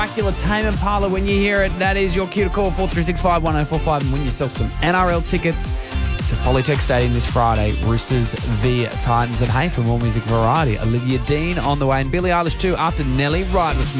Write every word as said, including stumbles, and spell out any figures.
Dracula Tame Impala. When you hear it, that is your cue to call four three six five one oh four five and win yourself some N R L tickets to Polytech Stadium this Friday. Roosters v Titans. And hey, for more music variety, Olivia Dean on the way and Billie Eilish too after Nelly. Ride with me.